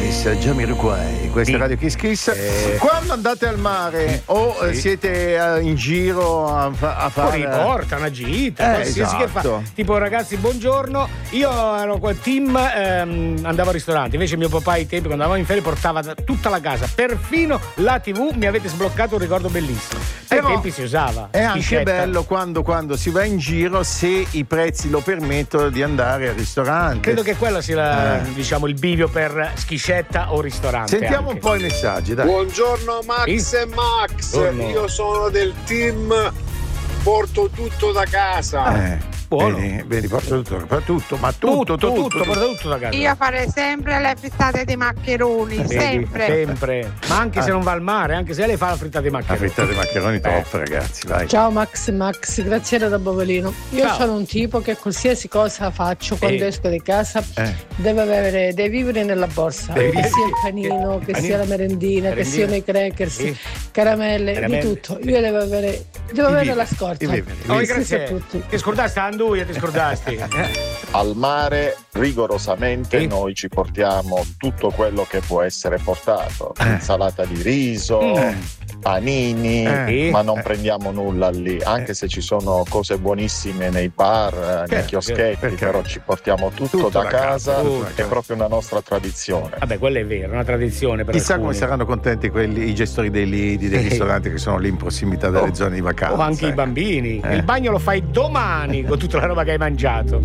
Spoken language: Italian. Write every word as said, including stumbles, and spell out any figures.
Kiss, Jamiroquai, questa è Radio Kiss Kiss. Eh. Quando andate al mare o sì. siete uh, in giro a, fa- a fare... Fuori porta, una gita, eh, qualsiasi esatto. che fa. Tipo ragazzi, buongiorno, io ero qua, team, ehm, andavo al ristorante, invece mio papà ai tempi quando andavamo in ferie portava tutta la casa, perfino la tivù, mi avete sbloccato un ricordo bellissimo. Però ai tempi si usava. È anche Schiscetta. bello quando, quando si va in giro, se i prezzi lo permettono, di andare al ristorante. Credo che quello sia la, eh. diciamo il bivio per schiscetta o ristorante. Sentiamo anche. un po' i messaggi, dai. Buongiorno Max sì? e Max, Buongiorno. Io sono del team porto tutto da casa. Eh. Buono. Vedi, vedi, porta tutto, porta tutto, ma tutto, tutto, tutto, tutto, porta tutto da casa. Io farei sempre le frittate dei maccheroni, Vedi, sempre. Sempre. Ma anche ah. se non va al mare, anche se lei fa la frittata dei maccheroni. La frittata dei maccheroni top, ragazzi, vai. Ciao Max Max, Graziella da Bovolino. Io Ciao. sono un tipo che qualsiasi cosa faccio quando Eh. esco di casa Eh. deve avere dei viveri nella borsa, Dei che sia il viveri. panino, che Panino. sia la merendina, che Merendina. siano i crackers, Sì. caramelle, Caramelle. di tutto. Io devo avere, devo I avere viveri. la scorta. I viveri. Oh, Stesso grazie. a tutti. Ti scordasti Anduia, ti scordasti. Al mare rigorosamente Sì. noi ci portiamo tutto quello che può essere portato, Eh. insalata di riso, Mm. panini, Eh. ma non Eh. prendiamo nulla lì, anche se ci sono cose buonissime nei bar, eh, nei Certo, chioschetti, perché? però ci portiamo tutto, Tutto da da casa, casa, tutto da è casa. proprio una nostra tradizione. Vabbè, quello è vero, è una tradizione per Chissà alcuni. come saranno contenti quelli, i gestori dei lidi, dei Sì. ristoranti che sono lì in prossimità delle Oh. zone di vacanza. O anche i bambini. Eh. Il bagno lo fai domani con tutta la roba che hai mangiato.